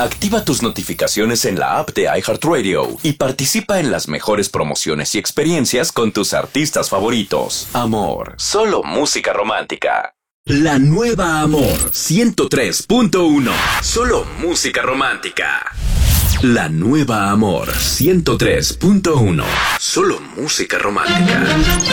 Activa tus notificaciones en la app de iHeartRadio y participa en las mejores promociones y experiencias con tus artistas favoritos. Amor, solo música romántica. La nueva Amor 103.1. Solo música romántica. La nueva Amor 103.1. Solo música romántica.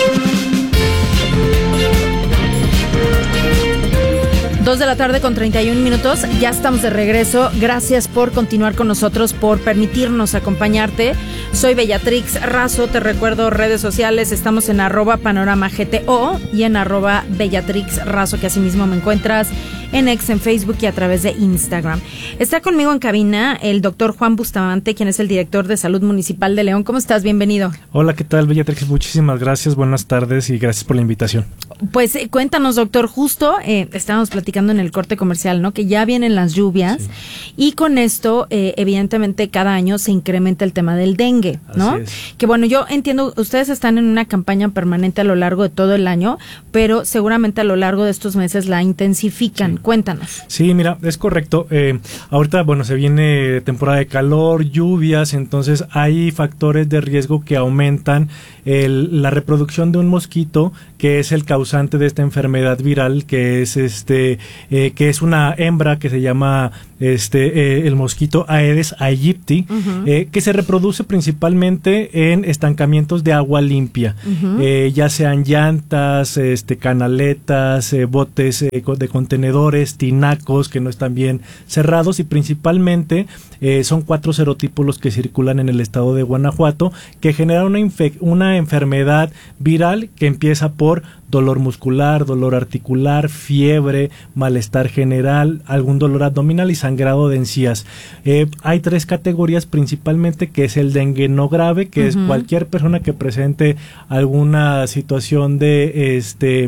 2:31 p.m. Ya estamos de regreso. Gracias por continuar con nosotros, por permitirnos acompañarte. Soy Bellatrix Razo. Te recuerdo redes sociales. Estamos en @panoramagto y en @Bellatrix Razo, que así mismo me encuentras en X, en Facebook y a través de Instagram. Está conmigo en cabina el doctor Juan Bustamante, quien es el director de Salud Municipal de León. ¿Cómo estás? Bienvenido. Hola, ¿qué tal, Bellatrix? Muchísimas gracias, buenas tardes y gracias por la invitación. Pues cuéntanos, doctor, justo estábamos platicando en el corte comercial, ¿no? Que ya vienen las lluvias, sí. Y con esto, evidentemente, cada año se incrementa el tema del dengue, ¿no? Así es. Que bueno, yo entiendo, ustedes están en una campaña permanente a lo largo de todo el año, pero seguramente a lo largo de estos meses la intensifican. Sí. Cuéntanos. Sí, mira, es correcto. Ahorita, bueno, se viene temporada de calor, lluvias, entonces hay factores de riesgo que aumentan la reproducción de un mosquito, que es el causante de esta enfermedad viral, que es una hembra que se llama el mosquito Aedes aegypti, que se reproduce principalmente en estancamientos de agua limpia, ya sean llantas, canaletas, botes de contenedores, tinacos que no están bien cerrados, y principalmente son 4 serotipos los que circulan en el estado de Guanajuato, que generan una enfermedad viral que empieza por dolor muscular, dolor articular, fiebre, malestar general, algún dolor abdominal y sangrado de encías. Hay 3 categorías principalmente, que es el dengue no grave, que es cualquier persona que presente alguna situación de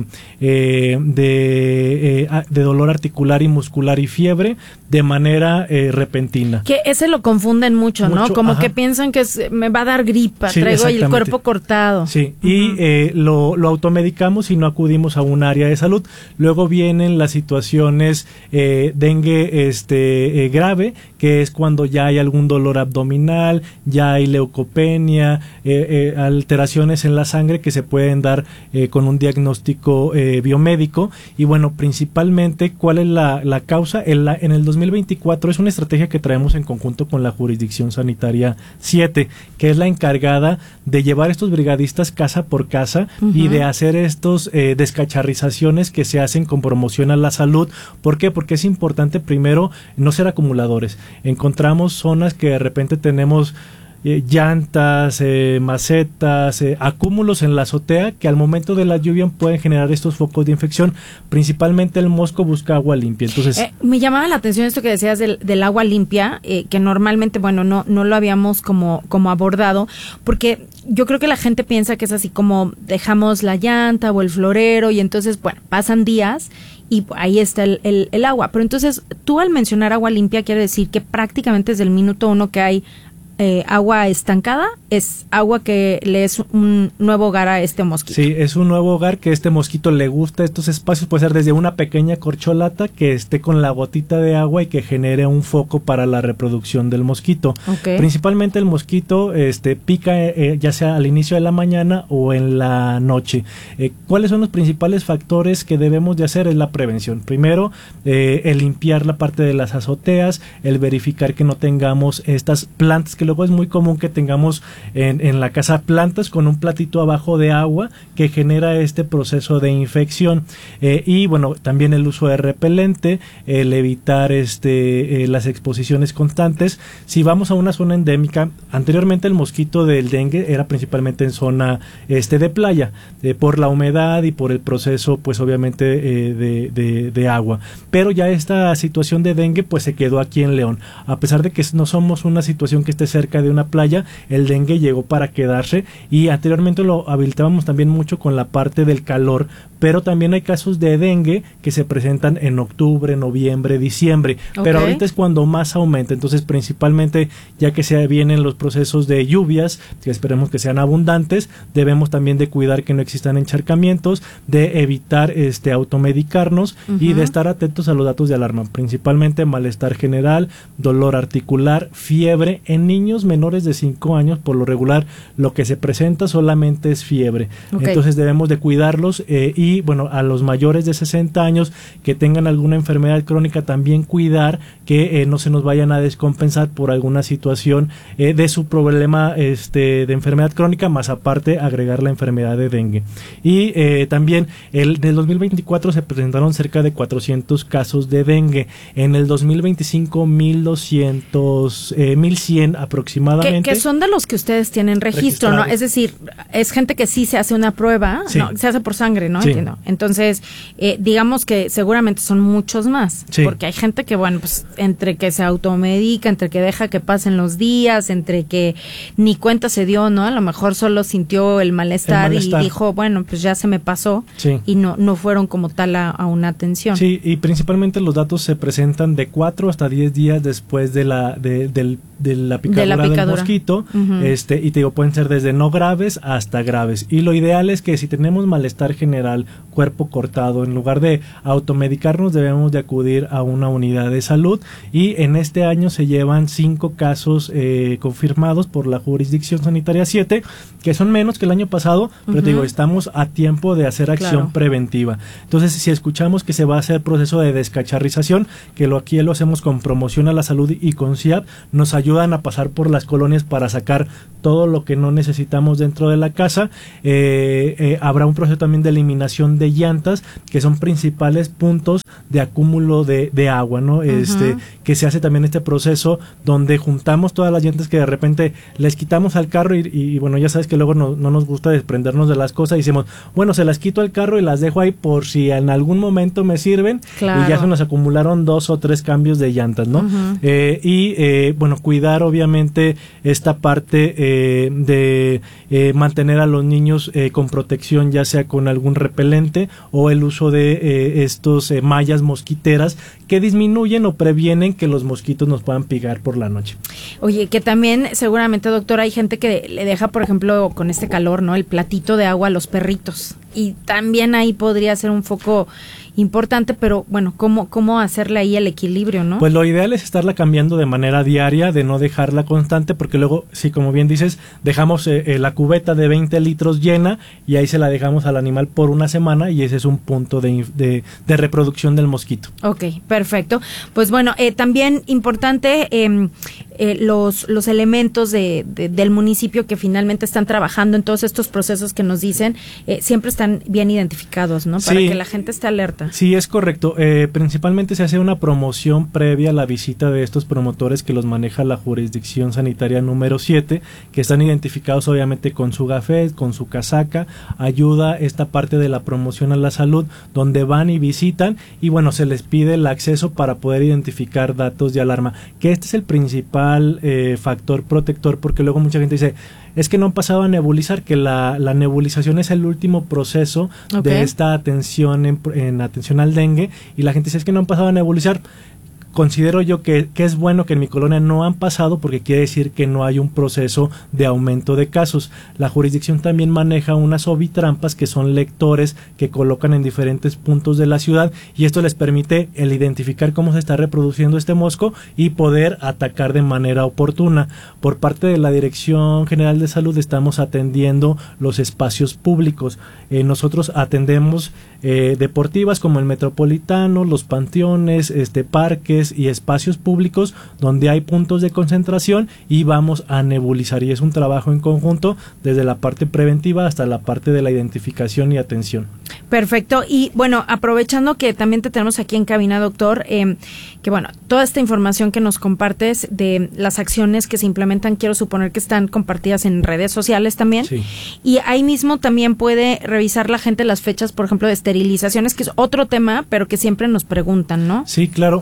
dolor articular y muscular y fiebre de manera repentina. Que ese lo confunden mucho, ¿no? Como que piensan que me va a dar gripa, sí, traigo el cuerpo cortado. Sí, y lo automedicamos y no acudimos a un área de salud. Luego vienen las situaciones dengue grave, que es cuando ya hay algún dolor abdominal, ya hay leucopenia, alteraciones en la sangre que se pueden dar con un diagnóstico biomédico. Y bueno, principalmente, ¿cuál es la causa? En el 2024 es una estrategia que traemos en conjunto con la Jurisdicción Sanitaria 7, que es la encargada de llevar estos brigadistas casa por casa y de hacer estos descacharrizaciones que se hacen con promoción a la salud. ¿Por qué? Porque es importante, primero, no ser acumuladores. Encontramos zonas que de repente tenemos llantas, macetas, acúmulos en la azotea, que al momento de la lluvia pueden generar estos focos de infección. Principalmente el mosco busca agua limpia. Entonces, me llamaba la atención esto que decías del agua limpia, que normalmente, bueno, no lo habíamos como abordado, porque yo creo que la gente piensa que es así como dejamos la llanta o el florero y entonces, bueno, pasan días y ahí está el agua. Pero entonces, tú al mencionar agua limpia quiere decir que prácticamente desde el minuto 1 que hay agua estancada, es agua que le es un nuevo hogar a este mosquito. Sí, es un nuevo hogar que este mosquito le gusta estos espacios. Puede ser desde una pequeña corcholata que esté con la gotita de agua y que genere un foco para la reproducción del mosquito. Okay. Principalmente el mosquito pica ya sea al inicio de la mañana o en la noche. ¿Cuáles son los principales factores que debemos de hacer? Es la prevención. Primero, el limpiar la parte de las azoteas, el verificar que no tengamos estas plantas, que luego es muy común que tengamos en la casa plantas con un platito abajo de agua que genera este proceso de infección. Y bueno, también el uso de repelente, el evitar las exposiciones constantes. Si vamos a una zona endémica, anteriormente el mosquito del dengue era principalmente en zona de playa, por la humedad y por el proceso, pues obviamente de agua. Pero ya esta situación de dengue pues se quedó aquí en León. A pesar de que no somos una situación que esté cerca de una playa, el dengue llegó para quedarse, y anteriormente lo habilitábamos también mucho con la parte del calor, pero también hay casos de dengue que se presentan en octubre, noviembre, diciembre, pero ahorita es cuando más aumenta. Entonces, principalmente, ya que se vienen los procesos de lluvias, que esperemos que sean abundantes, debemos también de cuidar que no existan encharcamientos, de evitar automedicarnos y de estar atentos a los datos de alarma, principalmente malestar general, dolor articular, fiebre. En niños menores de 5 años, por lo regular, lo que se presenta solamente es fiebre. Entonces debemos de cuidarlos y bueno, a los mayores de 60 años que tengan alguna enfermedad crónica, también cuidar que no se nos vayan a descompensar por alguna situación de su problema de enfermedad crónica, más aparte agregar la enfermedad de dengue. Y también del 2024 se presentaron cerca de 400 casos de dengue. En el 2025 1100 aproximadamente. Que son de los que ustedes tienen registro, ¿no? Es decir, es gente que sí se hace una prueba, sí. ¿No? Se hace por sangre, ¿no? Sí. Entiendo. Entonces, digamos que seguramente son muchos más, sí. Porque hay gente que, bueno, pues entre que se automedica, entre que deja que pasen los días, entre que ni cuenta se dio, ¿no? A lo mejor solo sintió el malestar y dijo, bueno, pues ya se me pasó, sí. Y no fueron como tal a una atención. Sí, y principalmente los datos se presentan de 4 hasta 10 días después de la picadura del mosquito, y te digo, pueden ser desde no graves hasta graves, y lo ideal es que si tenemos malestar general, cuerpo cortado, en lugar de automedicarnos debemos de acudir a una unidad de salud, y en este año se llevan 5 casos confirmados por la jurisdicción sanitaria 7, que son menos que el año pasado, pero te digo, estamos a tiempo de hacer acción preventiva. Entonces, si escuchamos que se va a hacer proceso de descacharrización, que aquí lo hacemos con Promoción a la Salud y con CIAP, nos ayudan a pasar por las colonias para sacar todo lo que no necesitamos dentro de la casa. Habrá un proceso también de eliminación de llantas, que son principales puntos de acúmulo de agua, ¿no? Que se hace también este proceso donde juntamos todas las llantas que de repente les quitamos al carro y bueno, ya sabes que luego no nos gusta desprendernos de las cosas y decimos, bueno, se las quito al carro y las dejo ahí por si en algún momento me sirven, claro. Y ya se nos acumularon 2 o 3 cambios de llantas, ¿no? Bueno, cuidar obviamente esta parte de mantener a los niños con protección, ya sea con algún repelente o el uso de estos mallas mosquiteras que disminuyen o previenen que los mosquitos nos puedan picar por la noche. Oye, que también seguramente, doctor, hay gente que le deja, por ejemplo, con este calor, ¿no? El platito de agua a los perritos, y también ahí podría ser un foco importante, pero bueno, ¿cómo hacerle ahí el equilibrio, no? Pues lo ideal es estarla cambiando de manera diaria, de no dejarla constante, porque luego, sí, como bien dices, dejamos la cubeta de 20 litros llena y ahí se la dejamos al animal por una semana y ese es un punto de reproducción del mosquito. Ok, perfecto. Pues bueno, también importante los elementos del municipio que finalmente están trabajando en todos estos procesos que nos dicen, siempre están bien identificados, ¿no? Para que la gente esté alerta. Sí, es correcto. Principalmente se hace una promoción previa a la visita de estos promotores que los maneja la jurisdicción sanitaria número 7, que están identificados obviamente con su gafet, con su casaca. Ayuda esta parte de la promoción a la salud, donde van y visitan y bueno, se les pide el acceso para poder identificar datos de alarma, que este es el principal factor protector, porque luego mucha gente dice, es que no han pasado a nebulizar, que la nebulización es el último proceso de esta atención en atención al dengue, y la gente dice, es que no han pasado a nebulizar. Considero yo que es bueno que en mi colonia no han pasado, porque quiere decir que no hay un proceso de aumento de casos. La jurisdicción también maneja unas ovitrampas que son lectores que colocan en diferentes puntos de la ciudad, y esto les permite el identificar cómo se está reproduciendo este mosco y poder atacar de manera oportuna. Por parte de la Dirección General de Salud estamos atendiendo los espacios públicos. Nosotros atendemos deportivas como el Metropolitano, los panteones, parques y espacios públicos donde hay puntos de concentración, y vamos a nebulizar, y es un trabajo en conjunto desde la parte preventiva hasta la parte de la identificación y atención. Perfecto. Y bueno, aprovechando que también te tenemos aquí en cabina, doctor, que bueno, toda esta información que nos compartes de las acciones que se implementan, quiero suponer que están compartidas en redes sociales también. Sí. Y ahí mismo también puede revisar la gente las fechas, por ejemplo, de esterilizaciones, que es otro tema, pero que siempre nos preguntan, ¿no? Sí, claro. Sí,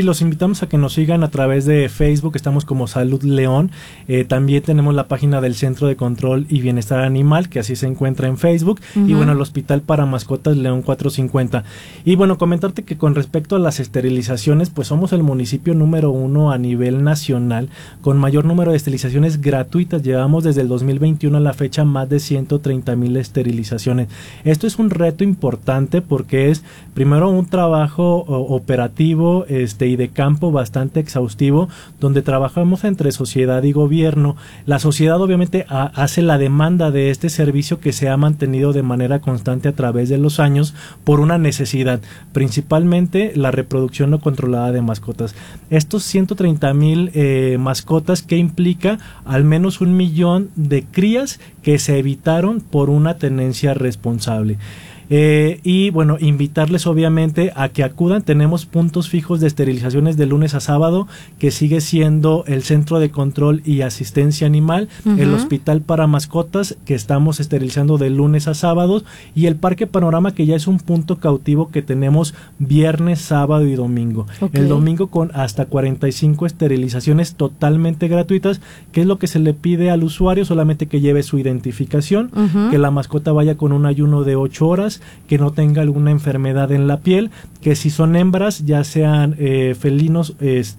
los invitamos a que nos sigan a través de Facebook, estamos como Salud León, también tenemos la página del Centro de Control y Bienestar Animal, que así se encuentra en Facebook, y bueno, el Hospital para Mascotas León 450. Y bueno, comentarte que con respecto a las esterilizaciones, pues somos el municipio número 1 a nivel nacional, con mayor número de esterilizaciones gratuitas. Llevamos desde el 2021 a la fecha más de 130,000 esterilizaciones. Esto es un reto importante porque es primero un trabajo operativo y de campo bastante exhaustivo, donde trabajamos entre sociedad y gobierno. La sociedad obviamente hace la demanda de este servicio, que se ha mantenido de manera constante a través de los años por una necesidad, principalmente la reproducción no controlada de mascotas. Estos 130,000 mascotas, que implica al menos 1 millón de crías que se evitaron por una tenencia responsable. Y bueno, invitarles obviamente a que acudan. Tenemos puntos fijos de esterilizaciones de lunes a sábado, que sigue siendo el Centro de Control y Asistencia Animal, el Hospital para Mascotas, que estamos esterilizando de lunes a sábados, y el Parque Panorama, que ya es un punto cautivo que tenemos viernes, sábado y domingo. El domingo con hasta 45 esterilizaciones totalmente gratuitas, que es lo que se le pide al usuario, solamente que lleve su identificación, que la mascota vaya con un ayuno de 8 horas, que no tenga alguna enfermedad en la piel, que si son hembras, ya sean felinos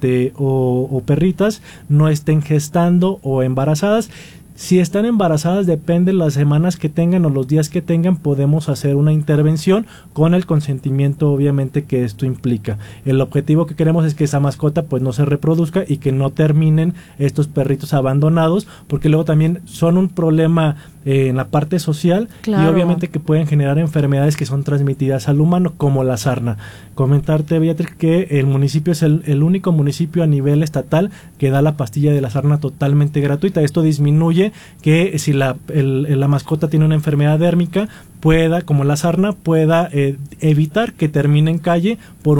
o perritas, no estén gestando o embarazadas. Si están embarazadas, depende de las semanas que tengan o los días que tengan, podemos hacer una intervención con el consentimiento obviamente que esto implica. El objetivo que queremos es que esa mascota pues no se reproduzca y que no terminen estos perritos abandonados, porque luego también son un problema en la parte social, y obviamente que pueden generar enfermedades que son transmitidas al humano, como la sarna. Comentarte, Beatriz, que el municipio es el único municipio a nivel estatal que da la pastilla de la sarna totalmente gratuita. Esto disminuye que si la mascota tiene una enfermedad dérmica, pueda, como la sarna, pueda evitar que termine en calle por